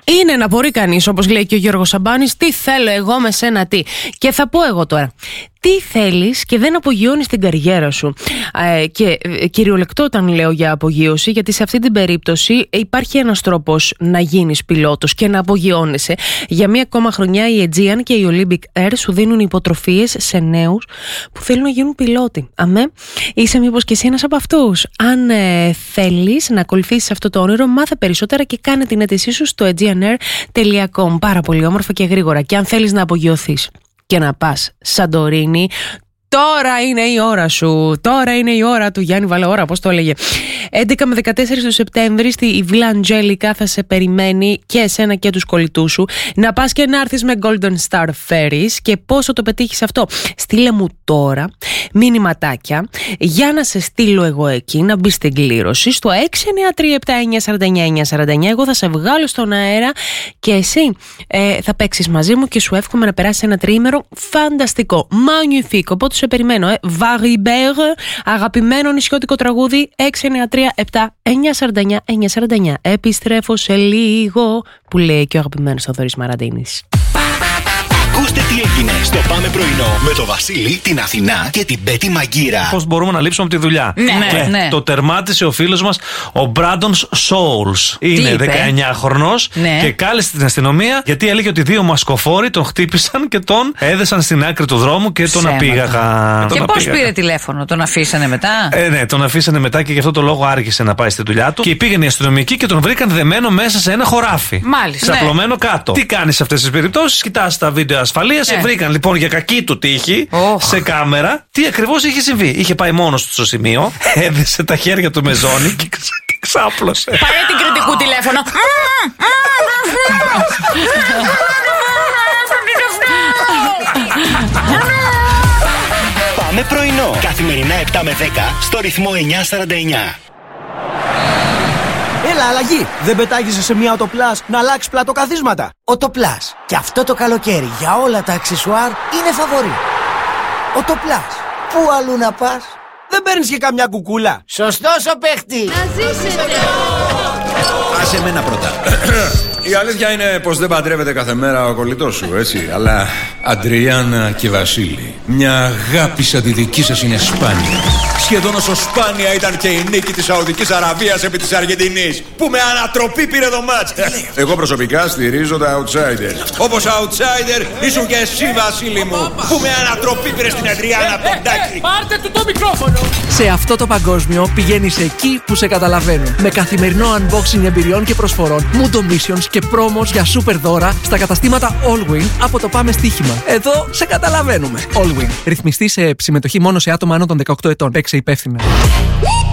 Είναι να μπορεί κανείς, όπως λέει και ο Γιώργος Σαμπάνης, τι θέλω εγώ με σένα τι. Και θα πω εγώ τώρα, τι θέλεις και δεν απογειώνεις την καριέρα σου. Και κυριολεκτό όταν λέω για απογείωση, γιατί σε αυτή την περίπτωση υπάρχει ένας τρόπος να γίνεις πιλότος και να απογειώνεσαι. Για μία ακόμα χρονιά η Aegean και η Olympic Air σου δίνουν υποτροφίες σε νέους που θέλουν να γίνουν πιλότοι. Αμέ, είσαι μήπως και εσύ ένας από αυτούς? Αν θέλεις να ακολουθήσεις αυτό το όνειρο, μάθε περισσότερα και κάνε την αίτησή σου στο aegeanair.com. Πάρα πολύ όμορφα και γρήγορα. Και αν θέλεις να απογειωθείς και να πας Σαντορίνη, τώρα είναι η ώρα σου. Τώρα είναι η ώρα του Γιάννη Βαλεώρα, πώς το έλεγε. 11 με 14 του Σεπτέμβρη στη Villa Angelica θα σε περιμένει και εσένα και τους κολλητούς σου να πας και να έρθεις με Golden Star Ferries. Και πώς θα το πετύχεις αυτό? Στείλε μου τώρα μηνυματάκια για να σε στείλω εγώ εκεί, να μπει στην κλήρωση στο 693-799-49. Εγώ θα σε βγάλω στον αέρα και εσύ θα παίξεις μαζί μου και σου εύχομαι να περάσεις ένα τριήμερο φανταστικό. Magnifique. Οπότε σε περιμένω. Varibert, αγαπημένο νησιώτικο τραγούδι, 693-799-49. Επιστρέφω σε λίγο, που λέει και ο αγαπημένος Θοδωρής Μαραντίνης. Ακούστε τι έγινε στο Πάμε Πρωινό με το Βασίλη, την Αθηνά και την Πέτη Μαγκύρα. Πώς μπορούμε να λείψουμε από τη δουλειά. Ναι. Το τερμάτισε ο φίλος μας, ο Brandon Souls. Είναι 19χρονος και κάλεσε την αστυνομία γιατί έλεγε ότι δύο μασκοφόροι τον χτύπησαν και τον έδεσαν στην άκρη του δρόμου και τον απήγαγαν. Και πώς πήρε τηλέφωνο, τον αφήσανε μετά? Ναι, τον αφήσανε μετά και γι' αυτό το λόγο άργησε να πάει στη δουλειά του. Και πήγαινε οι αστυνομικοί και τον βρήκαν δεμένο μέσα σε ένα χωράφι. Μάλιστα. Ξαπλωμένο κάτω. Τι κάνει σε αυτές τις περιπτώσεις? Κοιτάς τα βίντεο ασφαλείας. Σε βρήκαν λοιπόν για κακή του τύχη σε κάμερα τι ακριβώς είχε συμβεί. Είχε πάει μόνος του στο σημείο, έδεσε τα χέρια του με ζώνη και ξάπλωσε. Πάρε την κριτικού τηλέφωνο. Πάμε Πρωινό. Καθημερινά 7 με 10 στο ρυθμό 949. Έλα, αλλαγή! Δεν πετάγεσαι σε μια Autoplus να αλλάξει πλατοκαθίσματα? Autoplus. Και αυτό το καλοκαίρι για όλα τα αξεσουάρ είναι φαβορί. Autoplus. Πού αλλού να πας? Δεν παίρνεις και καμιά κουκούλα? Σωστός ο παίχτη! Να ζήσετε! Άσε εμένα πρώτα. Η αλήθεια είναι πως δεν παντρεύεται κάθε μέρα ο κολλητός σου, έτσι. Αλλά Αντριάννα και Βασίλη, μια αγάπη σαν τη δική σας είναι σπάνια. Σχεδόν όσο σπάνια ήταν και η νίκη της Σαουδικής Αραβίας επί της Αργεντινής, που με ανατροπή πήρε το μάτς. Εγώ προσωπικά στηρίζω τα outsider. Όπως outsider ήσουν και εσύ, Βασίλη μου, που με ανατροπή πήρε στην Αντριάννα Ποντάκη. Πάρτε του το μικρόφωνο! Σε αυτό το παγκόσμιο πηγαίνεις εκεί που σε καταλαβαίνουν. Με καθημερινό unboxing εμπειριών και προσφορών, Mundo Missions και promos για super δώρα στα καταστήματα Allwin από το Πάμε Στοίχημα. Εδώ σε καταλαβαίνουμε. Allwin. Ρυθμιστή σε συμμετοχή μόνο σε άτομα άνω των 18 ετών. Παίξε υπεύθυνα.